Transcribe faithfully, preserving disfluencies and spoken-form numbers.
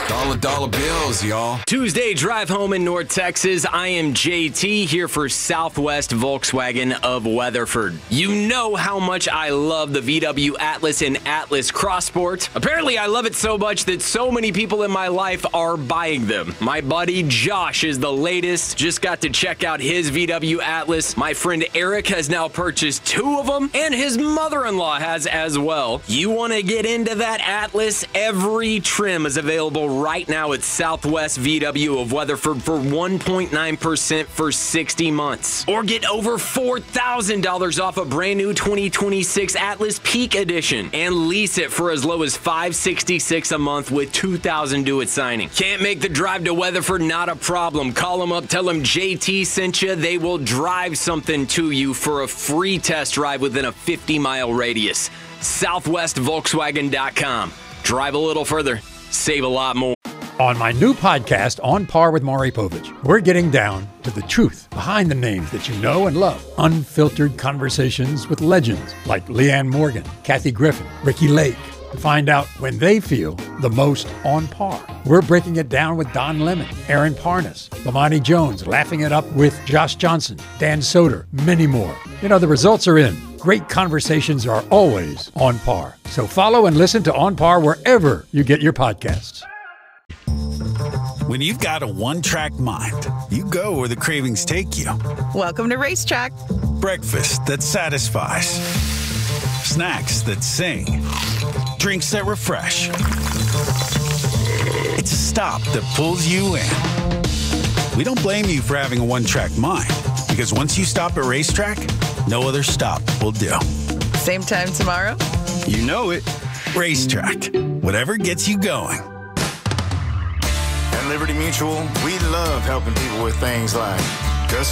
Dollar, dollar bills, y'all. Tuesday drive home in North Texas. I am J T here for Southwest Volkswagen of Weatherford. You know how much I love the V W Atlas and Atlas Cross Sport. Apparently, I love it so much that so many people in my life are buying them. My buddy Josh is the latest. Just got to check out his V W Atlas. My friend Eric has now purchased two of them, and his mother-in-law has as well. You want to get into that Atlas? Every trim is available right now at Southwest V W of Weatherford for one point nine percent for sixty months. Or get over four thousand dollars off a brand new twenty twenty-six Atlas Peak Edition and lease it for as low as five hundred sixty-six dollars a month with two thousand dollars due at signing. Can't make the drive to Weatherford? Not a problem. Call them up, tell them J T sent you. They will drive something to you for a free test drive within a fifty mile radius. Southwest Volkswagen dot com. Drive a little further, save a lot more. On my new podcast, On Par with Maury Povich, we're getting down to the truth behind the names that you know and love. Unfiltered conversations with legends like Leanne Morgan, Kathy Griffin, Ricky Lake, to find out when they feel the most on par. We're breaking it down with Don Lemon, Aaron Parnas, Lamani Jones, laughing it up with Josh Johnson, Dan Soder, many more. You know, the results are in. Great conversations are always on par. So follow and listen to On Par wherever you get your podcasts. When you've got a one-track mind, you go where the cravings take you. Welcome to Racetrack. Breakfast that satisfies. Snacks that sing. Drinks that refresh. It's a stop that pulls you in. We don't blame you for having a one-track mind, because once you stop at Racetrack, no other stop will do. Same time tomorrow? You know it. Racetrack. Whatever gets you going. At Liberty Mutual, we love helping people with things like